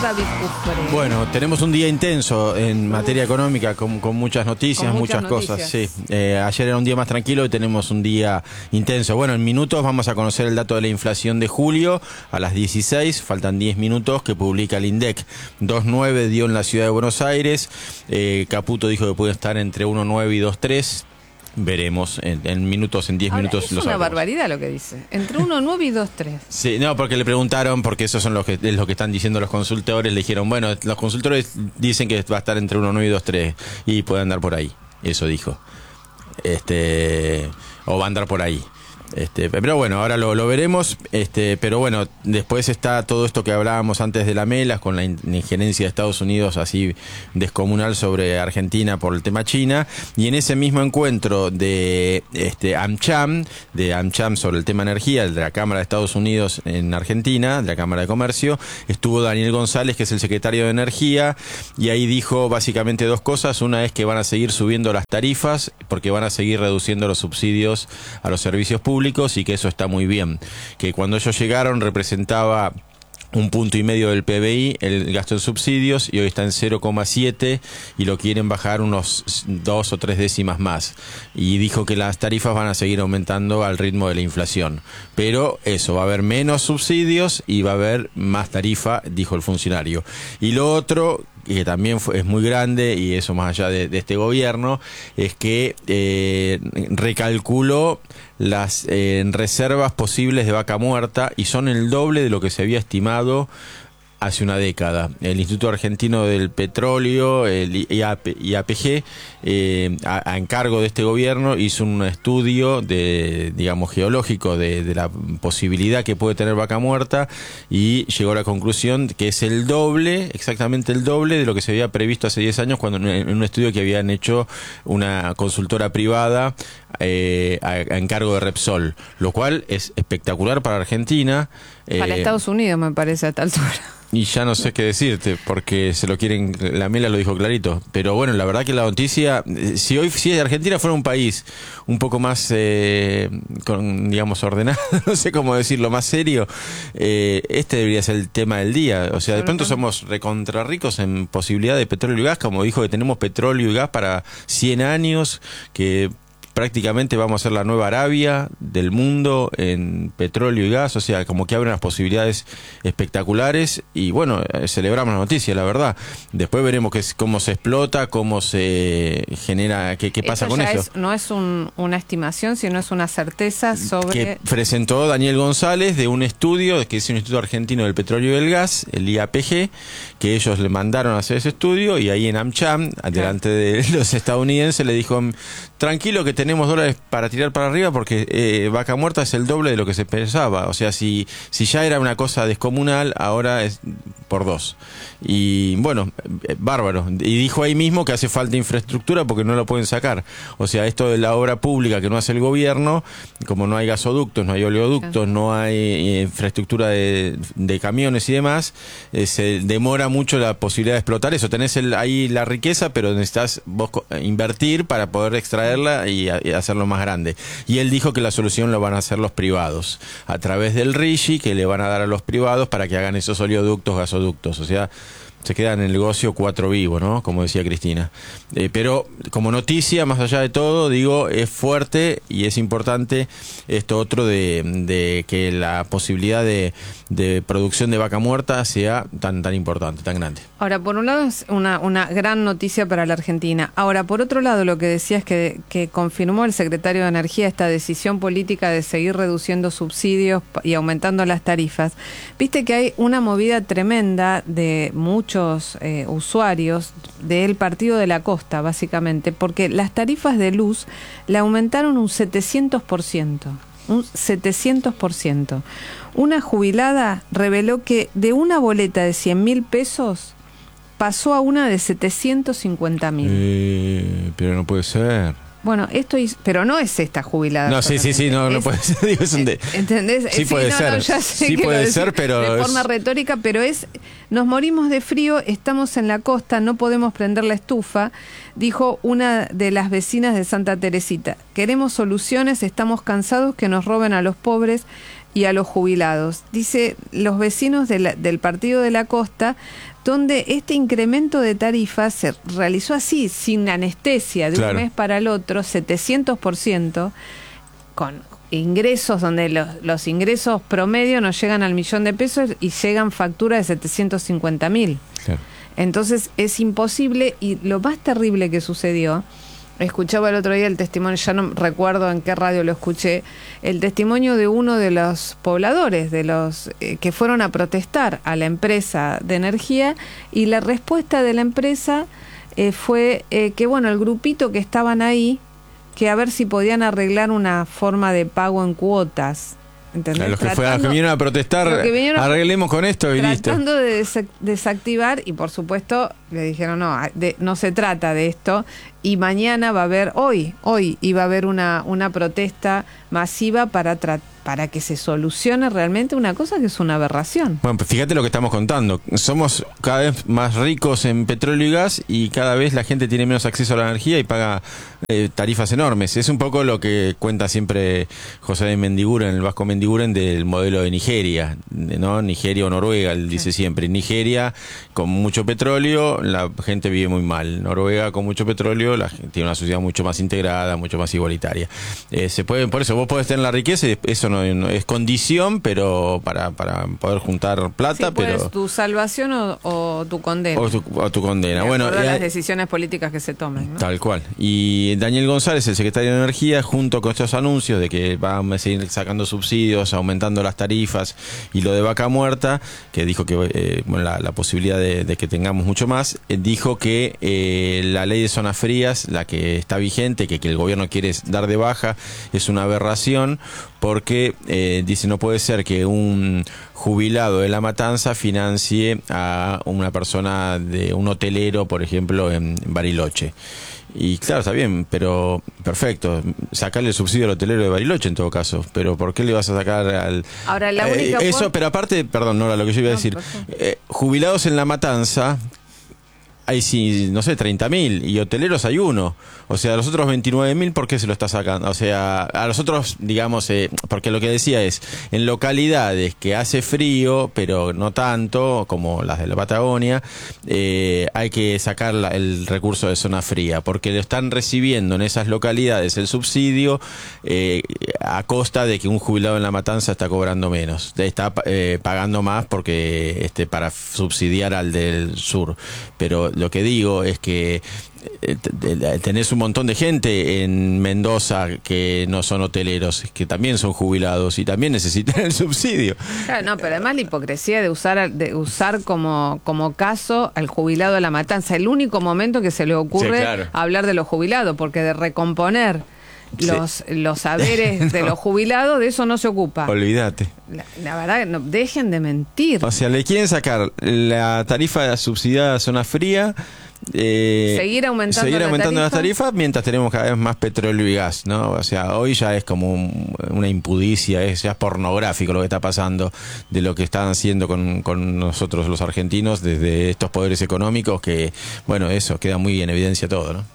David Cufré? Bueno, tenemos un día intenso en materia económica con muchas noticias, muchas cosas. Sí, ayer era un día más tranquilo y tenemos un día intenso. Bueno, en minutos vamos a conocer el dato de la inflación de julio a las 16. Faltan 10 minutos que publica el INDEC. 2,9 dio en la ciudad de Buenos Aires. Caputo dijo que puede estar entre 1,9 y 2,3. Veremos en minutos, en 10 minutos. Es una barbaridad lo que dice. Entre 1,9 y 2,3. Sí, no, porque le preguntaron, porque esos son es lo que están diciendo los consultores. Le dijeron, bueno, los consultores dicen que va a estar entre 1,9 y 2,3 y puede andar por ahí. Eso dijo. O va a andar por ahí. Pero bueno, ahora lo veremos. Pero bueno, después está todo esto que hablábamos antes de la Melas, con la injerencia de Estados Unidos así descomunal sobre Argentina por el tema China. Y en ese mismo encuentro de AmCham sobre el tema energía, de la Cámara de Estados Unidos en Argentina, de la Cámara de Comercio, estuvo Daniel González, que es el secretario de Energía, y ahí dijo básicamente dos cosas. Una es que van a seguir subiendo las tarifas porque van a seguir reduciendo los subsidios a los servicios públicos, y que eso está muy bien, que cuando ellos llegaron representaba 1,5 puntos del PBI el gasto en subsidios, y hoy está en 0,7 y lo quieren bajar unos 2 o 3 décimas más, y dijo que las tarifas van a seguir aumentando al ritmo de la inflación, pero eso, va a haber menos subsidios y va a haber más tarifa, dijo el funcionario. Y lo otro, que también es muy grande, y eso más allá de este gobierno, es que recalculó las reservas posibles de vaca muerta, y son el doble de lo que se había estimado hace una década. El Instituto Argentino del Petróleo, el IAPG, a encargo de este gobierno, hizo un estudio geológico de la posibilidad que puede tener vaca muerta, y llegó a la conclusión que es el doble, exactamente el doble de lo que se había previsto hace 10 años, cuando en un estudio que habían hecho una consultora privada a encargo de Repsol, lo cual es espectacular para Argentina. Para Estados Unidos, me parece, a tal altura. Y ya no sé qué decirte, porque se lo quieren, la Mela lo dijo clarito. Pero bueno, la verdad que la noticia, si Argentina fuera un país un poco más, ordenado, no sé cómo decirlo, más serio, debería ser el tema del día. O sea, de pronto somos recontra ricos en posibilidad de petróleo y gas, como dijo, que tenemos petróleo y gas para 100 años, que prácticamente vamos a ser la nueva Arabia del mundo en petróleo y gas, o sea, como que abren las posibilidades espectaculares, y bueno, celebramos la noticia, la verdad. Después veremos cómo se explota, cómo se genera, qué pasa con eso. No es una estimación, sino es una certeza sobre... Que presentó Daniel González de un estudio, que es un Instituto Argentino del Petróleo y del Gas, el IAPG, que ellos le mandaron a hacer ese estudio, y ahí en AmCham, delante de los estadounidenses, le dijo, tranquilo que tenemos dólares para tirar para arriba, porque vaca muerta es el doble de lo que se pensaba. O sea, si ya era una cosa descomunal, ahora es por 2. Y bueno, bárbaro. Y dijo ahí mismo que hace falta infraestructura porque no lo pueden sacar. O sea, esto de la obra pública que no hace el gobierno, como no hay gasoductos, no hay oleoductos, no hay infraestructura de camiones y demás, se demora mucho la posibilidad de explotar eso. Tenés ahí la riqueza, pero necesitas vos invertir para poder extraerla y hacerlo más grande. Y él dijo que la solución lo van a hacer los privados, a través del RIGI, que le van a dar a los privados para que hagan esos oleoductos, gasoductos. O sea, se queda en el negocio 4 vivo, ¿no? Como decía Cristina. Pero como noticia, más allá de todo, digo, es fuerte y es importante esto otro de que la posibilidad de producción de vaca muerta sea tan importante, tan grande. Ahora, por un lado es una gran noticia para la Argentina. Ahora, por otro lado, lo que decías que confirmó el secretario de Energía esta decisión política de seguir reduciendo subsidios y aumentando las tarifas. Viste que hay una movida tremenda de muchos usuarios del Partido de la Costa, básicamente, porque las tarifas de luz le aumentaron un 700%. Un 700%. Una jubilada reveló que de una boleta de 100.000 pesos pasó a una de 750.000. Pero no puede ser. Bueno, pero no es esta jubilada. No, sí, no puede ser. Digo, ¿entendés? Sí, puede ser. Ya sé sí que puede ser, pero... De forma retórica, pero nos morimos de frío, estamos en la costa, no podemos prender la estufa, dijo una de las vecinas de Santa Teresita. Queremos soluciones, estamos cansados que nos roben a los pobres y a los jubilados. Dice, los vecinos del Partido de la Costa, donde este incremento de tarifas se realizó así, sin anestesia, de un mes para el otro, 700%, con ingresos donde los ingresos promedio no llegan al $1.000.000 y llegan facturas de 750.000. Claro. Entonces es imposible, y lo más terrible que sucedió, escuchaba el otro día el testimonio, ya no recuerdo en qué radio lo escuché, el testimonio de uno de los pobladores, de los que fueron a protestar a la empresa de energía, y la respuesta de la empresa fue que bueno, el grupito que estaban ahí, que a ver si podían arreglar una forma de pago en cuotas. ¿Entendés? Los que vinieron a protestar, arreglemos con esto y listo. Tratando de desactivar, y por supuesto le dijeron no se trata de esto, y mañana va a haber, hoy iba a haber una protesta masiva para que se solucione realmente una cosa que es una aberración. Bueno, pues fíjate lo que estamos contando. Somos cada vez más ricos en petróleo y gas, y cada vez la gente tiene menos acceso a la energía y paga tarifas enormes. Es un poco lo que cuenta siempre José de Mendiguren, el Vasco Mendiguren, del modelo de Nigeria, ¿no? Nigeria o Noruega, él dice siempre. Nigeria con mucho petróleo, la gente vive muy mal. Noruega con mucho petróleo, la gente tiene una sociedad mucho más integrada, mucho más igualitaria. Por eso vos podés tener la riqueza, y eso no es condición, pero para poder juntar plata, pero pues, tu salvación o tu condena. O tu condena. Bueno, las decisiones políticas que se tomen, ¿no? Tal cual. Y Daniel González, el secretario de Energía, junto con estos anuncios de que van a seguir sacando subsidios, aumentando las tarifas, y lo de Vaca Muerta, que dijo que la posibilidad de que tengamos mucho más, dijo que la ley de zonas frías, la que está vigente, que el gobierno quiere dar de baja, es una aberración, porque dice, no puede ser que un jubilado de La Matanza financie a una persona, de un hotelero, por ejemplo, en Bariloche. Y claro, está bien, pero perfecto, sacarle el subsidio al hotelero de Bariloche en todo caso, pero ¿por qué le vas a sacar al... Ahora, la única eso, pero aparte, perdón, Nora, lo que yo iba a decir, jubilados en La Matanza hay, no sé, 30.000, y hoteleros hay uno. O sea, a los otros 29.000, ¿por qué se lo está sacando? O sea, a los otros, digamos, porque lo que decía es, en localidades que hace frío, pero no tanto, como las de la Patagonia, hay que sacar el recurso de zona fría, porque lo están recibiendo en esas localidades el subsidio a costa de que un jubilado en La Matanza está cobrando menos, está pagando más porque para subsidiar al del sur. Pero lo que digo es que tenés un montón de gente en Mendoza que no son hoteleros, que también son jubilados y también necesitan el subsidio. Claro, no, pero además la hipocresía de usar como caso al jubilado de La Matanza, el único momento que se le ocurre hablar de los jubilados, porque de recomponer los saberes de los jubilados, de eso no se ocupa. Olvídate. La verdad, no, dejen de mentir. O sea, le quieren sacar la tarifa subsidiada a zona fría, seguir aumentando las tarifas mientras tenemos cada vez más petróleo y gas, ¿no? O sea, hoy ya es como una impudicia, ya es pornográfico lo que está pasando de lo que están haciendo con nosotros los argentinos desde estos poderes económicos, que, bueno, eso queda muy en evidencia todo, ¿no?